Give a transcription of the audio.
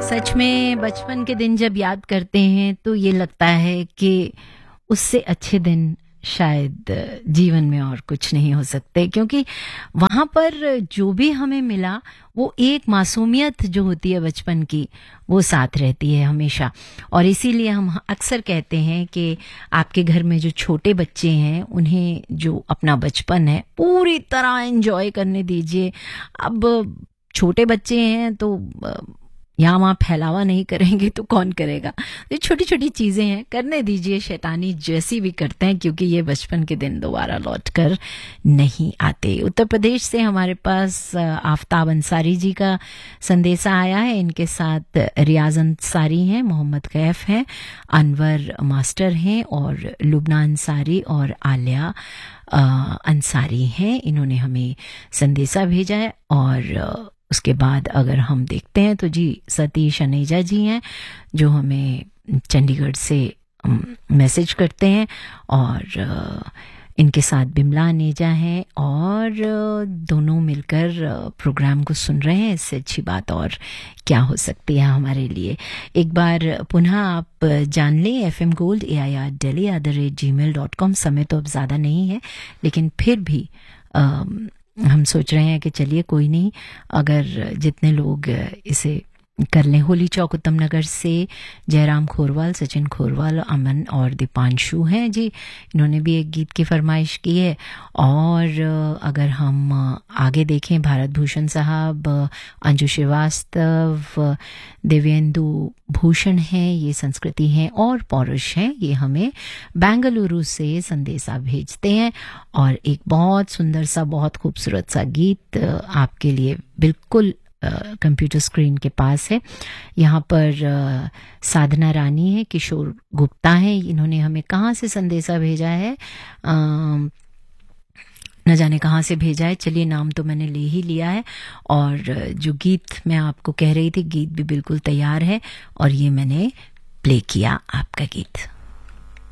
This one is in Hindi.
सच में बचपन के दिन जब याद करते हैं तो ये लगता है कि उससे अच्छे दिन शायद जीवन में और कुछ नहीं हो सकते, क्योंकि वहाँ पर जो भी हमें मिला वो एक मासूमियत जो होती है बचपन की, वो साथ रहती है हमेशा। और इसीलिए हम अक्सर कहते हैं कि आपके घर में जो छोटे बच्चे हैं उन्हें जो अपना बचपन है पूरी तरह एंजॉय करने दीजिए। अब छोटे बच्चे हैं तो यहाँ वहाँ फैलावा नहीं करेंगे तो कौन करेगा। ये छोटी छोटी चीजें हैं, करने दीजिए, शैतानी जैसी भी करते हैं, क्योंकि ये बचपन के दिन दोबारा लौट कर नहीं आते। उत्तर प्रदेश से हमारे पास आफ्ताब अंसारी जी का संदेशा आया है। इनके साथ रियाज अंसारी हैं, मोहम्मद कैफ हैं, अनवर मास्टर हैं और लुबना अंसारी और आलिया अंसारी हैं। इन्होंने हमें संदेशा भेजा है। और उसके बाद अगर हम देखते हैं तो जी सतीश अनेजा जी हैं जो हमें चंडीगढ़ से मैसेज करते हैं, और इनके साथ बिमला अनेजा हैं, और दोनों मिलकर प्रोग्राम को सुन रहे हैं। इससे अच्छी बात और क्या हो सकती है हमारे लिए। एक बार पुनः आप जान लें FM Gold AIR@gmail.com। समय तो अब ज़्यादा नहीं है, लेकिन फिर भी हम सोच रहे हैं कि चलिए कोई नहीं, अगर जितने लोग इसे कर लें। होली चौक उत्तम नगर से जयराम खोरवाल, सचिन खोरवाल, अमन और दीपांशु हैं जी, इन्होंने भी एक गीत की फरमाइश की है। और अगर हम आगे देखें, भारत भूषण साहब, अंजू श्रीवास्तव, देवेंदु भूषण हैं, ये संस्कृति हैं, और पौरुष हैं, ये हमें बेंगलुरु से संदेशा भेजते हैं। और एक बहुत सुंदर सा, बहुत खूबसूरत सा गीत आपके लिए बिल्कुल कंप्यूटर स्क्रीन के पास है। यहाँ पर साधना रानी है, किशोर गुप्ता है, इन्होंने हमें कहाँ से संदेशा भेजा है, न जाने कहाँ से भेजा है। चलिए, नाम तो मैंने ले ही लिया है। और जो गीत मैं आपको कह रही थी, गीत भी बिल्कुल तैयार है, और ये मैंने प्ले किया आपका गीत।